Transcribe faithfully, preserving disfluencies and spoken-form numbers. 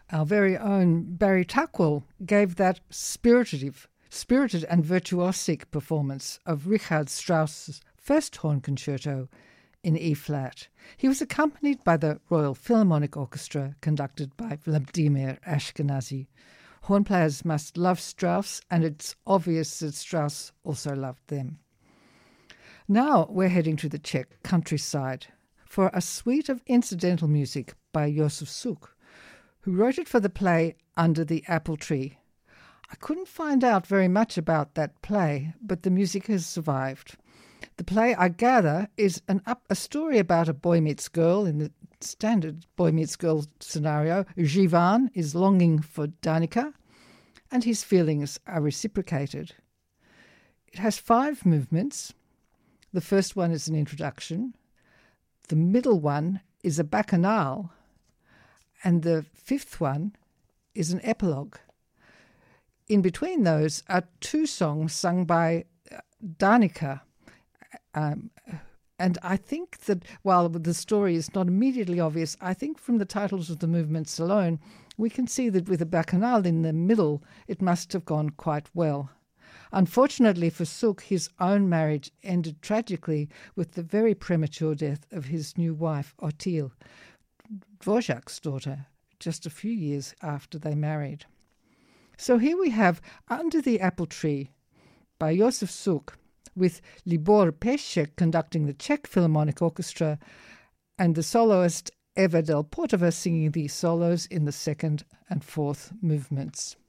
Our very own Barry Tuckwell gave that spirited, spirited and virtuosic performance of Richard Strauss's first horn concerto in E-flat. He was accompanied by the Royal Philharmonic Orchestra, conducted by Vladimir Ashkenazy. Horn players must love Strauss, and it's obvious that Strauss also loved them. Now we're heading to the Czech countryside for a suite of incidental music by Josef Suk, who wrote it for the play Under the Apple Tree. I couldn't find out very much about that play, but the music has survived. The play, I gather, is an up, a story about a boy meets girl in the standard boy meets girl scenario. Jivan is longing for Danica, and his feelings are reciprocated. It has five movements. The first one is an introduction. The middle one is a bacchanal, and the fifth one is an epilogue. In between those are two songs sung by Danica. Um, and I think that while the story is not immediately obvious, I think from the titles of the movements alone, we can see that with a bacchanal in the middle, it must have gone quite well. Unfortunately for Suk, his own marriage ended tragically with the very premature death of his new wife, Otile, Dvorak's daughter, just a few years after they married. So here we have Under the Apple Tree by Josef Suk, with Libor Pesek conducting the Czech Philharmonic Orchestra and the soloist Eva del Portova singing the solos in the second and fourth movements.